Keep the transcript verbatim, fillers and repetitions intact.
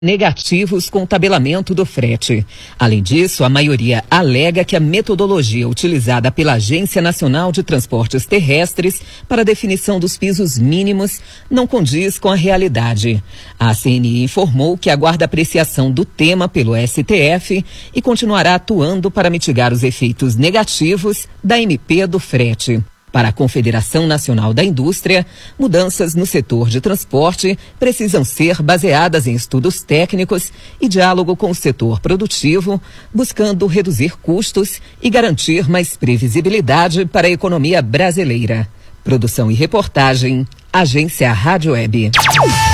negativos com o tabelamento do frete. Além disso, a maioria alega que a metodologia utilizada pela Agência Nacional de Transportes Terrestres para a definição dos pisos mínimos não condiz com a realidade. A A C N I informou que aguarda apreciação do tema pelo S T F e continuará atuando para mitigar os efeitos negativos da M P do frete. Para a Confederação Nacional da Indústria, mudanças no setor de transporte precisam ser baseadas em estudos técnicos e diálogo com o setor produtivo, buscando reduzir custos e garantir mais previsibilidade para a economia brasileira. Produção e reportagem, Agência Rádio Web.